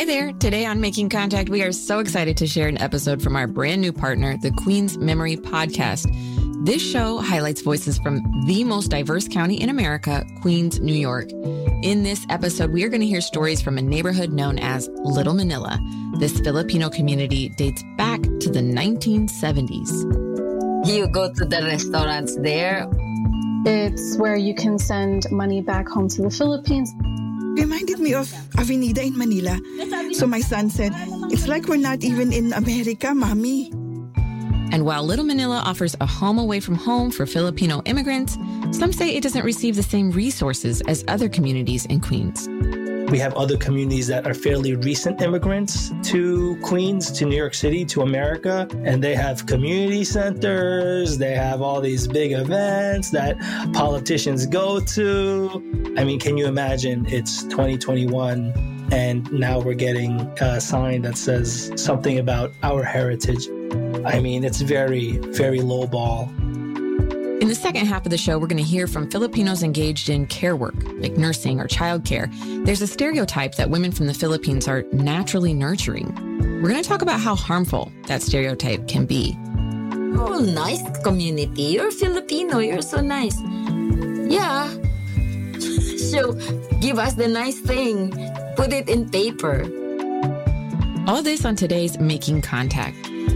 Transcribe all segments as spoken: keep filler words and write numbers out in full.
Hi there. Today on Making Contact, we are so excited to share an episode from our brand new partner, the Queens Memory Podcast. This show highlights voices from the most diverse county in America, Queens, New York. In this episode, we are going to hear stories from a neighborhood known as Little Manila. This Filipino community dates back to the nineteen seventies. You go to the restaurants there. It's where you can send money back home to the Philippines. Reminded me of Avenida in Manila. So my son said, it's like we're not even in America, Mommy. And while Little Manila offers a home away from home for Filipino immigrants, some say it doesn't receive the same resources as other communities in Queens. We have other communities that are fairly recent immigrants to Queens, to New York City, to America, and they have community centers, they have all these big events that politicians go to. I mean, can you imagine it's twenty twenty-one and now we're getting a sign that says something about our heritage? I mean, it's very, very low ball. In the second half of the show, we're going to hear from Filipinos engaged in care work, like nursing or childcare. There's a stereotype that women from the Philippines are naturally nurturing. We're going to talk about how harmful that stereotype can be. Oh, nice community. You're Filipino. You're so nice. Yeah. So, give us the nice thing. Put it in paper. All this on today's Making Contact.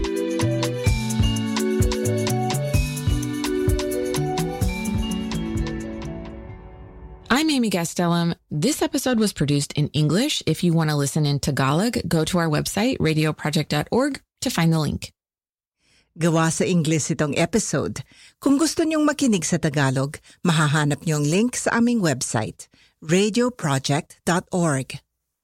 I'm Amy Gastelum. This episode was produced in English. If you want to listen in Tagalog, go to our website, radio project dot org, to find the link. Gawa sa English itong episode. Kung gusto niyong makinig sa Tagalog, mahahanap niyong link sa aming website, radio project dot org.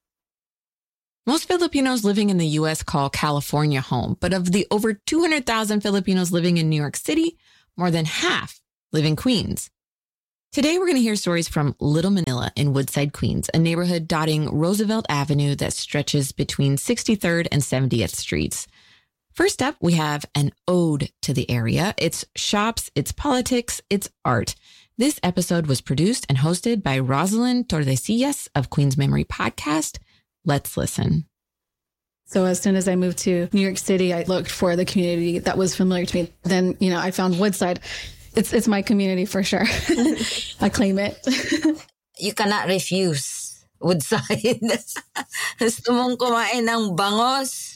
Most Filipinos living in the U S call California home, but of the over two hundred thousand Filipinos living in New York City, more than half live in Queens. Today, we're going to hear stories from Little Manila in Woodside, Queens, a neighborhood dotting Roosevelt Avenue that stretches between sixty-third and seventieth Streets. First up, we have an ode to the area. It's shops, it's politics, it's art. This episode was produced and hosted by Rosalind Tordesillas of Queens Memory Podcast. Let's listen. So as soon as I moved to New York City, I looked for the community that was familiar to me. Then, you know, I found Woodside. It's it's my community for sure. I claim it. You cannot refuse Woodside. Gusto mong kumain ng bangos?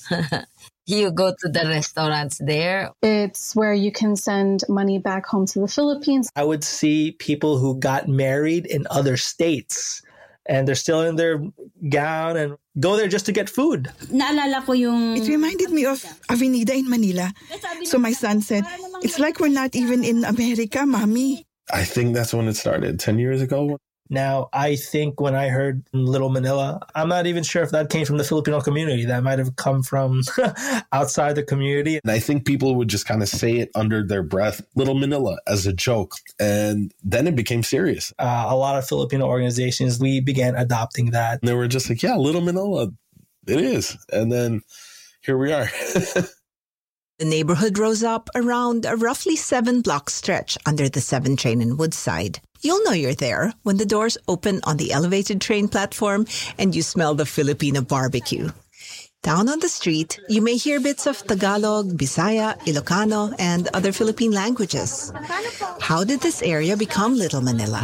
You go to the restaurants there. It's where you can send money back home to the Philippines. I would see people who got married in other states and they're still in their gown and go there just to get food. Naalala ko yung... It reminded me of Avenida in Manila. So my son said, it's like we're not even in America, Mommy. I think that's when it started, ten years ago. Now, I think when I heard Little Manila, I'm not even sure if that came from the Filipino community. That might have come from outside the community. And I think people would just kind of say it under their breath, Little Manila, as a joke. And then it became serious. Uh, a lot of Filipino organizations, we began adopting that. And they were just like, yeah, Little Manila, it is. And then here we are. The neighborhood rose up around a roughly seven-block stretch under the seven train in Woodside. You'll know you're there when the doors open on the elevated train platform and you smell the Filipino barbecue. Down on the street, you may hear bits of Tagalog, Bisaya, Ilocano, and other Philippine languages. How did this area become Little Manila?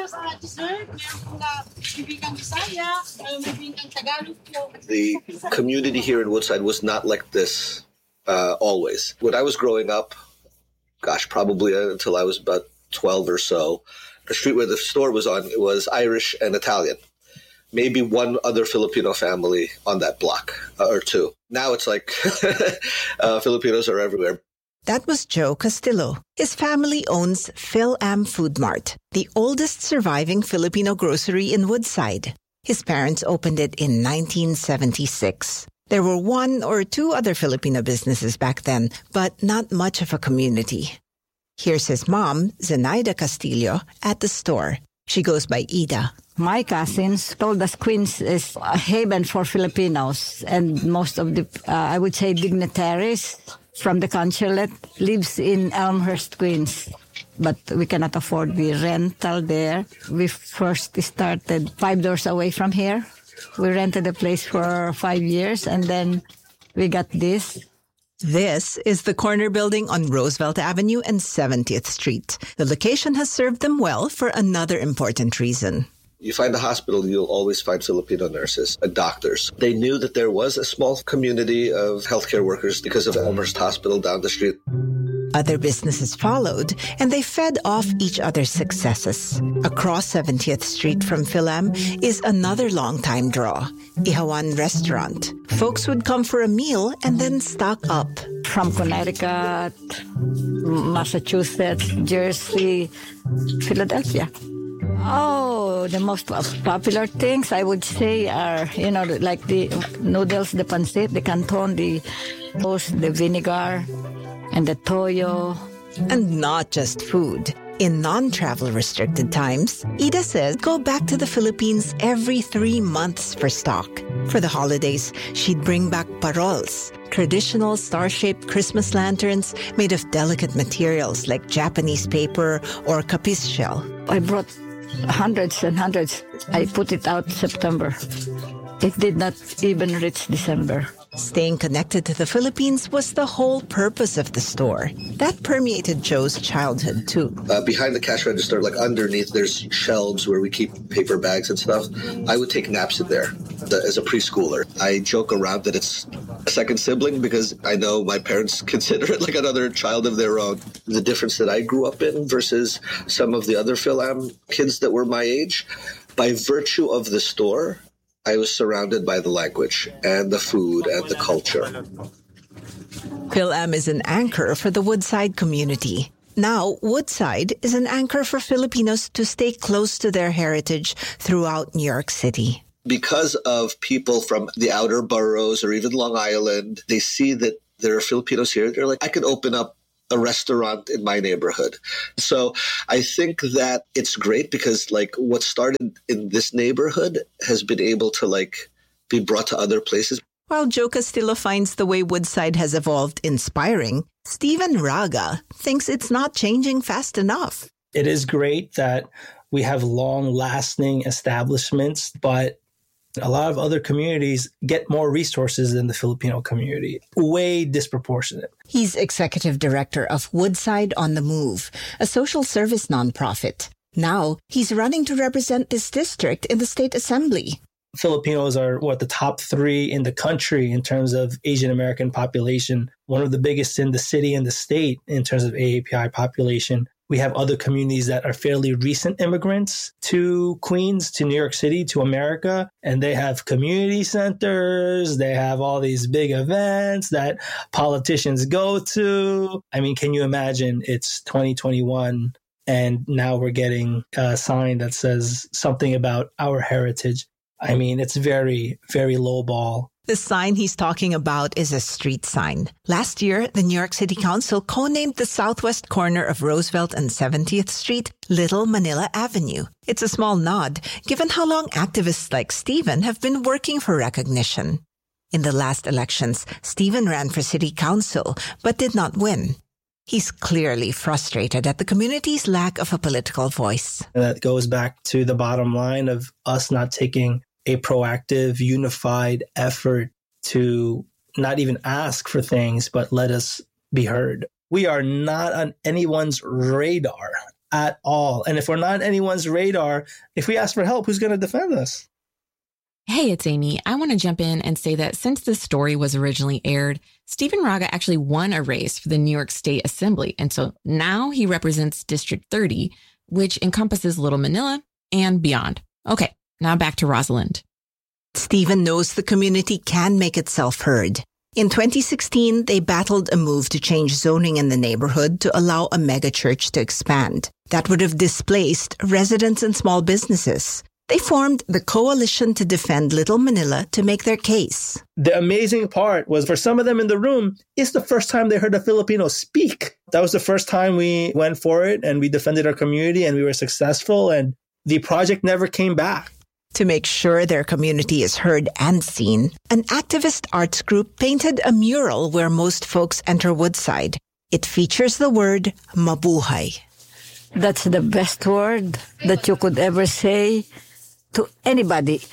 The community here in Woodside was not like this uh, always. When I was growing up, gosh, probably until I was about twelve or so, the street where the store was on, it was Irish and Italian. Maybe one other Filipino family on that block uh, or two. Now it's like uh, Filipinos are everywhere. That was Joe Castillo. His family owns Phil-Am Food Mart, the oldest surviving Filipino grocery in Woodside. His parents opened it in nineteen seventy-six. There were one or two other Filipino businesses back then, but not much of a community. Here's his mom, Zenaida Castillo, at the store. She goes by Ida. My cousins told us Queens is a haven for Filipinos, and most of the, uh, I would say, dignitaries from the consulate lives in Elmhurst, Queens. But we cannot afford the rental there. We first started five doors away from here. We rented a place for five years and then we got this. This is the corner building on Roosevelt Avenue and seventieth Street. The location has served them well for another important reason. You find a hospital, you'll always find Filipino nurses and doctors. They knew that there was a small community of healthcare workers because of Elmhurst Hospital down the street. Other businesses followed, and they fed off each other's successes. Across seventieth Street from Philam is another long-time draw, Ihawan Restaurant. Folks would come for a meal and then stock up. From Connecticut, Massachusetts, Jersey, Philadelphia. Oh, the most popular things I would say are, you know, like the noodles, the pancit, the canton, the toast, the vinegar, and the toyo. And not just food. In non-travel restricted times, Ida says go back to the Philippines every three months for stock. For the holidays, she'd bring back parols, traditional star-shaped Christmas lanterns made of delicate materials like Japanese paper or kapis shell. I brought hundreds and hundreds. I put it out September. It did not even reach December. Staying connected to the Philippines was the whole purpose of the store. That permeated Joe's childhood, too. Uh, behind the cash register, like underneath, there's shelves where we keep paper bags and stuff. I would take naps in there the, as a preschooler. I joke around that it's a second sibling because I know my parents consider it like another child of their own. The difference that I grew up in versus some of the other Philam kids that were my age, by virtue of the store, I was surrounded by the language and the food and the culture. Philam is an anchor for the Woodside community. Now, Woodside is an anchor for Filipinos to stay close to their heritage throughout New York City. Because of people from the outer boroughs or even Long Island, they see that there are Filipinos here. They're like, I could open up a restaurant in my neighborhood. So I think that it's great because like what started in this neighborhood has been able to like be brought to other places. While Joe Castillo finds the way Woodside has evolved inspiring, Stephen Raga thinks it's not changing fast enough. It is great that we have long-lasting establishments, but a lot of other communities get more resources than the Filipino community, way disproportionate. He's executive director of Woodside on the Move, a social service nonprofit. Now he's running to represent this district in the state assembly. Filipinos are, what, the top three in the country in terms of Asian American population, one of the biggest in the city and the state in terms of A A P I population. We have other communities that are fairly recent immigrants to Queens, to New York City, to America, and they have community centers. They have all these big events that politicians go to. I mean, can you imagine it's twenty twenty-one and now we're getting a sign that says something about our heritage? I mean, it's very, very lowball. The sign he's talking about is a street sign. Last year, the New York City Council co-named the southwest corner of Roosevelt and seventieth Street Little Manila Avenue. It's a small nod, given how long activists like Stephen have been working for recognition. In the last elections, Stephen ran for city council, but did not win. He's clearly frustrated at the community's lack of a political voice. That goes back to the bottom line of us not taking a proactive, unified effort to not even ask for things, but let us be heard. We are not on anyone's radar at all. And if we're not on anyone's radar, if we ask for help, who's going to defend us? Hey, it's Amy. I want to jump in and say that since this story was originally aired, Stephen Raga actually won a race for the New York State Assembly. And so now he represents District thirty, which encompasses Little Manila and beyond. Okay. Now back to Rosalind. Stephen knows the community can make itself heard. In twenty sixteen, they battled a move to change zoning in the neighborhood to allow a megachurch to expand. That would have displaced residents and small businesses. They formed the Coalition to Defend Little Manila to make their case. The amazing part was for some of them in the room, it's the first time they heard a Filipino speak. That was the first time we went for it and we defended our community and we were successful and the project never came back. To make sure their community is heard and seen, an activist arts group painted a mural where most folks enter Woodside. It features the word mabuhay. That's the best word that you could ever say to anybody.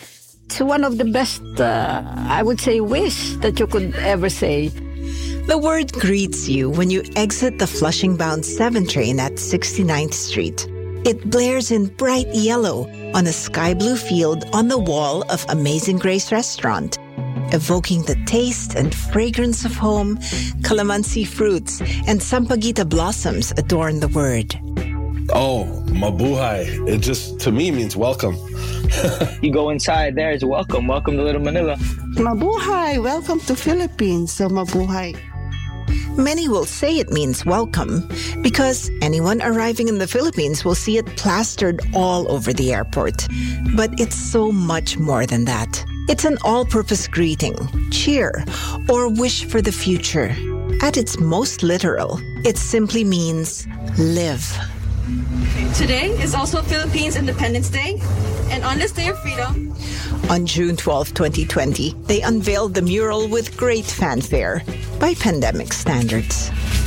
It's one of the best, uh, I would say, wish that you could ever say. The word greets you when you exit the Flushing-bound seven train at sixty-ninth Street. It blares in bright yellow on a sky blue field on the wall of Amazing Grace Restaurant, evoking the taste and fragrance of home. Calamansi fruits and sampaguita blossoms adorn the word. Oh, mabuhay. It just, to me, means welcome. You go inside, there is welcome. Welcome to Little Manila. Mabuhay. Welcome to Philippines. So mabuhay. Many will say it means welcome because anyone arriving in the Philippines will see it plastered all over the airport. But it's so much more than that. It's an all-purpose greeting, cheer, or wish for the future. At its most literal, it simply means live. Today is also Philippines Independence Day, and on this day of freedom, on June twelfth, twenty twenty, they unveiled the mural with great fanfare by pandemic standards.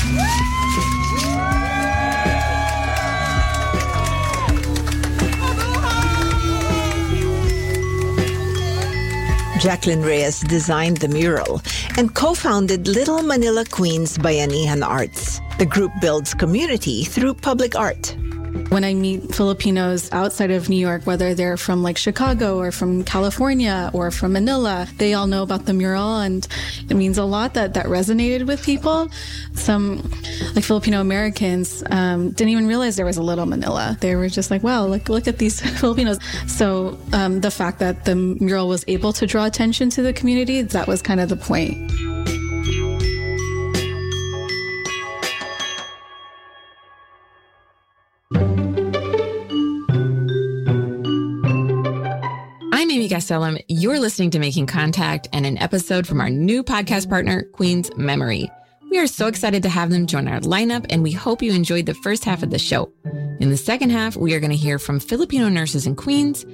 Jacqueline Reyes designed the mural and co-founded Little Manila Queens Bayanihan Arts. The group builds community through public art. When I meet Filipinos outside of New York, whether they're from like Chicago or from California or from Manila, they all know about the mural, and it means a lot that that resonated with people. Some like Filipino Americans um, didn't even realize there was a Little Manila. They were just like, wow, look, look at these Filipinos. So um, the fact that the mural was able to draw attention to the community, that was kind of the point. Gastelum, you're listening to Making Contact and an episode from our new podcast partner, Queen's Memory. We are so excited to have them join our lineup, and we hope you enjoyed the first half of the show. In the second half, we are going to hear from Filipino nurses in Queens